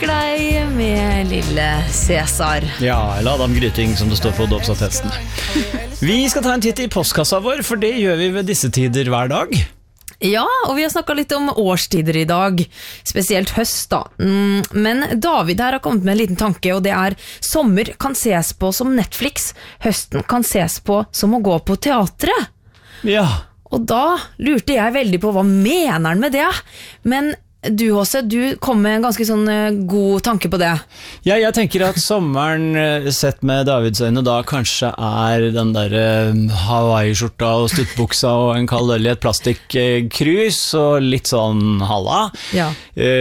sklei med lille Cæsar. Ja, eller Adam Gryting som det står på dåpsattesten. Vi skal ta en titt i postkassa vår, for det gjør vi ved disse tider hver dag. Ja, og vi har snakket litt om årstider i dag, spesielt høst da. Men David her har kommet med en liten tanke, og det er: sommer kan ses på som Netflix, høsten kan ses på som å gå på teatret. Ja. Og da lurte jeg veldig på hva mener han med det? Men du også, du kom med en ganske sånn god tanke på det. Ja, jeg tenker at sommeren sett med Davids øyne da kanskje er den der Hawaii-skjorta og stuttbuksa og en kald øl i et plastikkrus og litt sånn halla. Ja.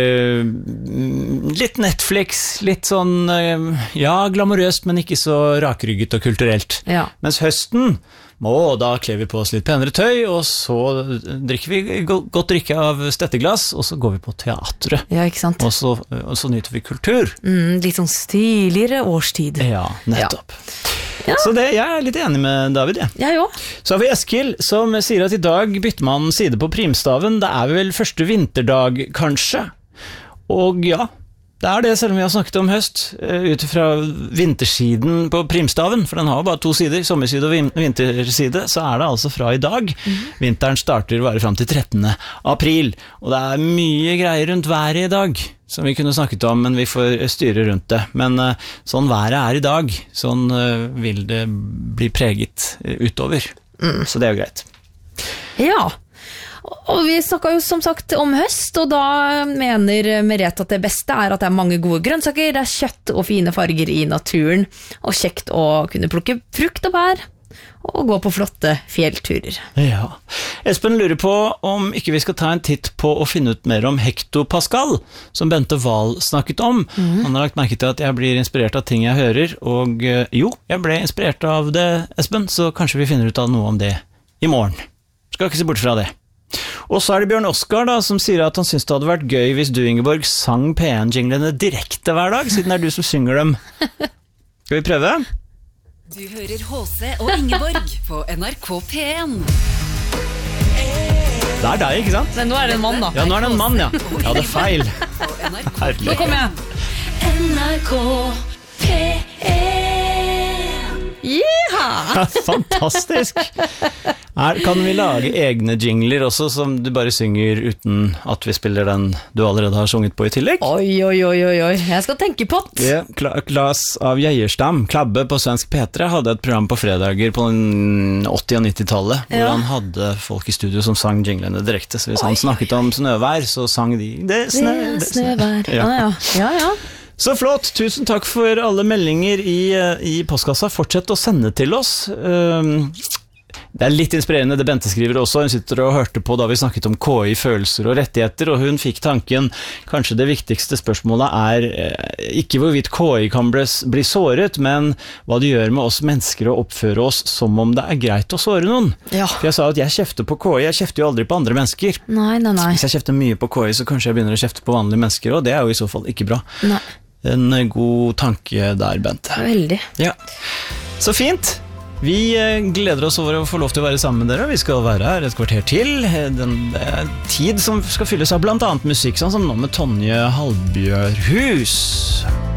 Litt Netflix, litt sånn, ja, glamorøst, men ikke så rakrygget og kulturelt. Ja. Mens høsten, da kler vi på oss litt penere tøy, og så drikker vi godt drikke av stetteglass, og så går vi på teatret. Ja, ikke sant? Og så nyter vi kultur. Litt sånn stiligere årstid. Ja, nettopp. Ja. Så jeg er litt enig med David, jeg. Jeg også. Så har vi Eskil, som sier at i dag bytter man side på primstaven. Det er vel første vinterdag, kanskje. Og ja, det er det, selv om vi har snakket om høst, ut fra vintersiden på primstaven, for den har bare 2 sider, sommerside og vinterside, så er det altså fra i dag. Vinteren starter bare frem til 13. april, og det er mye greier rundt været i dag, som vi kunne snakket om, men vi får styre rundt det. Men sånn været er i dag, sånn vil det bli preget utover. Så det er jo greit. Ja. Og vi snakket jo som sagt om høst, og da mener Merete at det beste er at det er mange gode grønnsaker, det er kjøtt og fine farger i naturen, og kjekt å kunne plukke frukt og bær, og gå på flotte fjellturer. Ja. Espen lurer på om ikke vi skal ta en titt på å finne ut mer om hektopascal, som Bente Wahl snakket om. Han har lagt merke til at jeg blir inspirert av ting jeg hører, og jo, jeg ble inspirert av det, Espen, så kanskje vi finner ut av noe om det i morgen. Skal ikke se bort fra det. Og så er det Bjørn Oskar da, som sier at han synes det hadde vært gøy hvis du, Ingeborg, sang P1-jinglene direkte hver dag, siden det er du som synger dem. Skal vi prøve? Du hører HC og Ingeborg på NRK P1. Det er deg, ikke sant? Men nå er det en mann da. Ja, nå er det en mann, ja. Ja, det er feil. Nå kommer jeg. NRK P1. Yeah! Fantastisk! Kan vi lage egne jingler også, som du bare synger uten at vi spiller den du allerede har sunget på i tillegg? Oi, jeg skal tenke på det. Ja, Klas av Gjeierstam, Klabbe på Svensk P3, hadde et program på fredager på 80- og 90-tallet, hvor han hadde folk i studio som sang jinglene direkte, så hvis han snakket om snøvær, så sang de det snøvær. Ja. Så flott, tusen takk for alle meldinger i postkassa. Fortsett å sende til oss. Det er litt inspirerende det Bente skriver også. Hun sitter og hørte på da vi snakket om KI, følelser og rettigheter, og hun fikk tanken, kanskje det viktigste spørsmålet er ikke hvorvidt KI kan bli såret, men hva det gjør med oss mennesker å oppføre oss som om det er greit å såre noen. Ja. For jeg sa at jeg kjefter på KI, jeg kjefter jo aldri på andre mennesker. Nei. Hvis jeg kjefter mye på KI, så kanskje jeg begynner å kjefte på vanlige mennesker, og det er jo i så fall ikke bra. Nei. En god tanke der, Bente. Veldig. Ja. Så fint. Vi gleder oss over å få lov til å være sammen med dere. Vi skal være her et kvarter til. Det er tid som skal fylles av blant annet musikk, sånn som nå med Tonje Halbjørhus.